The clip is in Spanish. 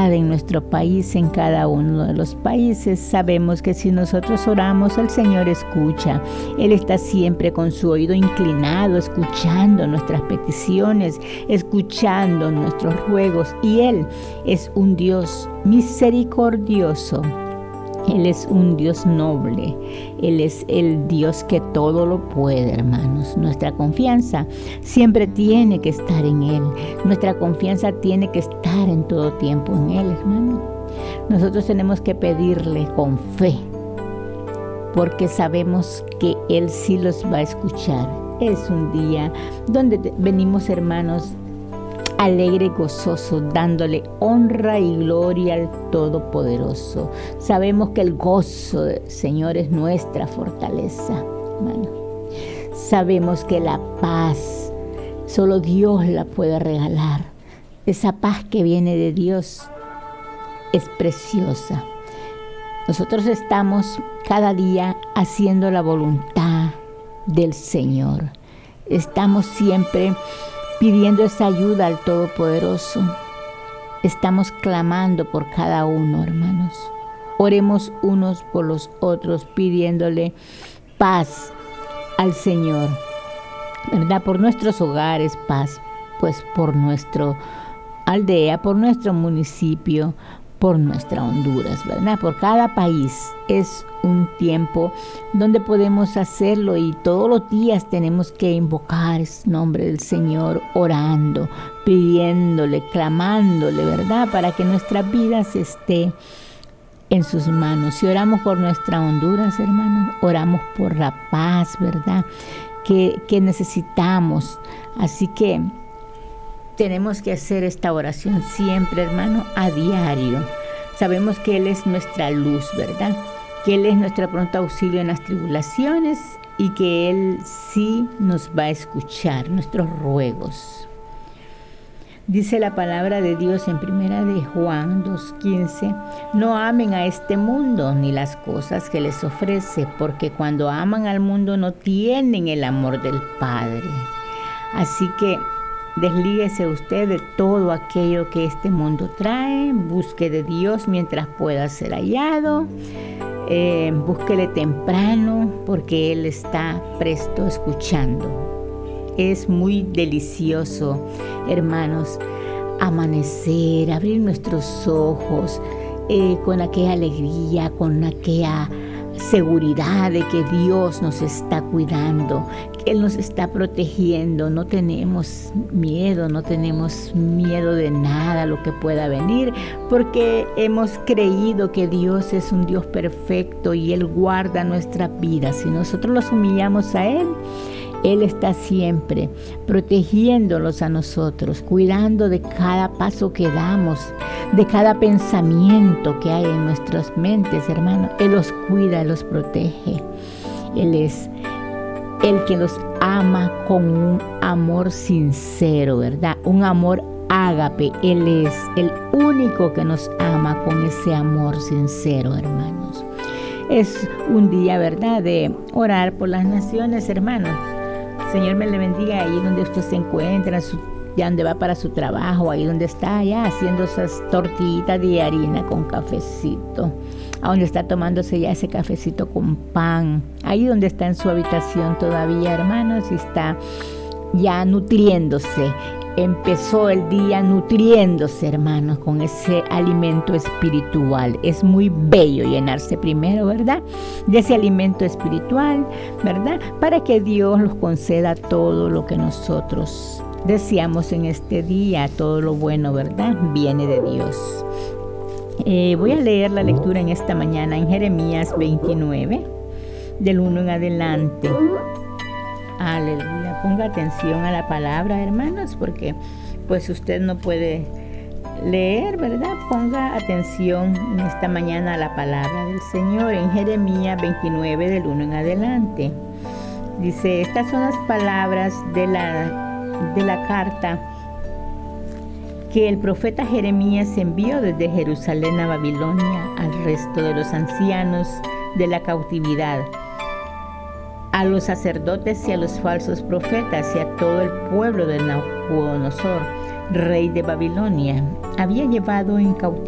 verdad en nuestro país, en cada uno de los países. Sabemos que si nosotros oramos, el Señor escucha. Él está siempre con su oído inclinado, escuchando nuestras peticiones, escuchando nuestros ruegos. Y Él es un Dios misericordioso. Él es un Dios noble. Él es el Dios que todo lo puede, hermanos. Nuestra confianza siempre tiene que estar en Él. Nuestra confianza tiene que estar en todo tiempo en Él, hermano. Nosotros tenemos que pedirle con fe, porque sabemos que Él sí los va a escuchar. Es un día donde venimos, hermanos, alegre y gozoso, dándole honra y gloria al Todopoderoso. Sabemos que el gozo del Señor es nuestra fortaleza, hermano. Sabemos que la paz, solo Dios la puede regalar. Esa paz que viene de Dios es preciosa. Nosotros estamos cada día haciendo la voluntad del Señor. Estamos siempre pidiendo esa ayuda al Todopoderoso. Estamos clamando por cada uno, hermanos. Oremos unos por los otros, pidiéndole paz al Señor, ¿verdad? Por nuestros hogares, paz, pues por nuestra aldea, por nuestro municipio, por nuestra Honduras, ¿verdad? Por cada país. Es un tiempo donde podemos hacerlo y todos los días tenemos que invocar el nombre del Señor, orando, pidiéndole, clamándole, ¿verdad? Para que nuestra vida se esté en sus manos. Si oramos por nuestra Honduras, hermanos, oramos por la paz, ¿verdad? Que necesitamos. Así que tenemos que hacer esta oración siempre, hermano, a diario. Sabemos que Él es nuestra luz, ¿verdad? Que Él es nuestro pronto auxilio en las tribulaciones y que Él sí nos va a escuchar nuestros ruegos. Dice la palabra de Dios en 1 de Juan 2:15, no amen a este mundo ni las cosas que les ofrece, porque cuando aman al mundo no tienen el amor del Padre. Así que deslíguese usted de todo aquello que este mundo trae, busque de Dios mientras pueda ser hallado, búsquele temprano porque Él está presto escuchando. Es muy delicioso, hermanos, amanecer, abrir nuestros ojos con aquella alegría, con aquella seguridad de que Dios nos está cuidando, que Él nos está protegiendo. No tenemos miedo de nada lo que pueda venir, porque hemos creído que Dios es un Dios perfecto y Él guarda nuestra vida. Si nosotros los humillamos a Él, Él está siempre protegiéndolos a nosotros, cuidando de cada paso que damos, de cada pensamiento que hay en nuestras mentes, hermano. Él los cuida, Él los protege. Él es el que nos ama con un amor sincero, ¿verdad? Un amor ágape. Él es el único que nos ama con ese amor sincero, hermanos. Es un día, ¿verdad?, de orar por las naciones, hermanos. Señor me le bendiga ahí donde usted se encuentra, ya donde va para su trabajo, ahí donde está ya haciendo esas tortillitas de harina con cafecito, a donde está tomándose ya ese cafecito con pan, ahí donde está en su habitación todavía, hermanos, y está ya nutriéndose. Empezó el día nutriéndose, hermanos, con ese alimento espiritual. Es muy bello llenarse primero, ¿verdad?, de ese alimento espiritual, ¿verdad?, para que Dios nos conceda todo lo que nosotros deseamos en este día. Todo lo bueno, ¿verdad?, viene de Dios. Voy a leer la lectura en esta mañana en Jeremías 29, del 1 en adelante. Aleluya. Ponga atención a la palabra, hermanos, porque pues usted no puede leer, ¿verdad? Ponga atención en esta mañana a la palabra del Señor en Jeremías 29 del 1 en adelante. Dice, estas son las palabras de la carta que el profeta Jeremías envió desde Jerusalén a Babilonia al resto de los ancianos de la cautividad, a los sacerdotes y a los falsos profetas y a todo el pueblo de Nabucodonosor, rey de Babilonia. Había llevado en cautividad